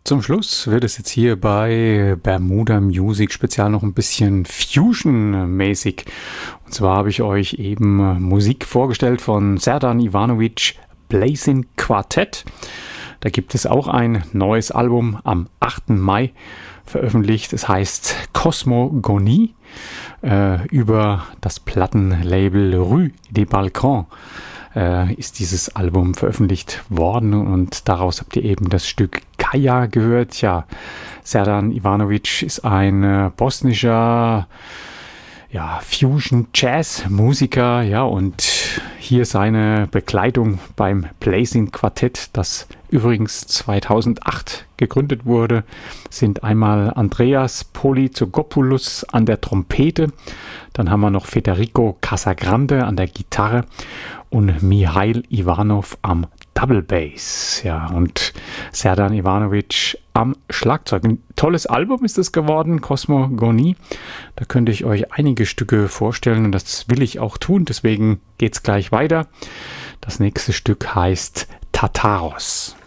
Zum Schluss wird es jetzt hier bei Bermuda Music speziell noch ein bisschen Fusion-mäßig. Und zwar habe ich euch eben Musik vorgestellt von Serdan Ivanovic, Blazing Quartet. Da gibt es auch ein neues Album am 8. Mai veröffentlicht. Es heißt Cosmogonie über das Plattenlabel Rue des Balcons. Ist dieses Album veröffentlicht worden und daraus habt ihr eben das Stück Gaia gehört. Ja, Serdan Ivanovic ist ein bosnischer Fusion-Jazz-Musiker, ja, und hier seine Begleitung beim Blazing Quartett, das übrigens 2008 gegründet wurde, sind einmal Andreas Polizogopoulos an der Trompete, dann haben wir noch Federico Casagrande an der Gitarre und Mihail Ivanov am Double Bass. Ja, und Serdan Ivanovic am Schlagzeug. Ein tolles Album ist es geworden, Cosmogonie. Da könnte ich euch einige Stücke vorstellen und das will ich auch tun. Deswegen geht's gleich weiter. Das nächste Stück heißt Tataros.